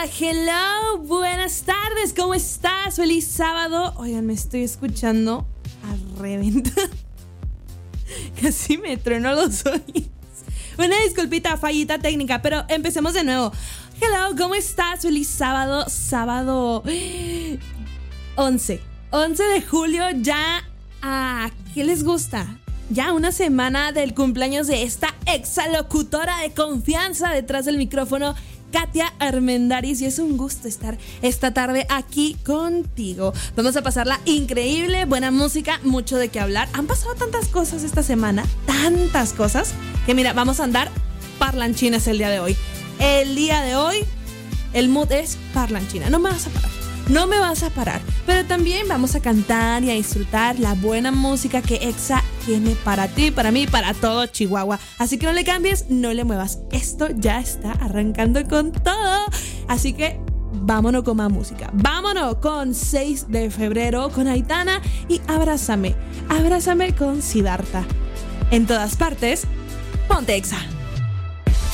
Hello, buenas tardes, ¿cómo estás? Feliz sábado. Oigan, me estoy escuchando a reventar. Casi me tronó los oídos. Una disculpita, fallita técnica, pero empecemos de nuevo. Hello, ¿cómo estás? Feliz sábado, sábado 11 de julio, ya. ¿Qué les gusta? Ya una semana del cumpleaños de esta exalocutora de confianza detrás del micrófono, Katia Armendáriz, y es un gusto estar esta tarde aquí contigo. Vamos a pasarla increíble, buena música, mucho de qué hablar. Han pasado tantas cosas esta semana, tantas cosas, que mira, vamos a andar parlanchines el día de hoy. El día de hoy, el mood es parlanchina, no me vas a parar, pero también vamos a cantar y a disfrutar la buena música que Exa tiene para ti, para mí, para todo Chihuahua. Así que no le cambies, no le muevas. Esto ya está arrancando con todo. Así que vámonos con más música. Vámonos con 6 de febrero con Aitana y Abrázame con Siddhartha. En todas partes, ponte Exa.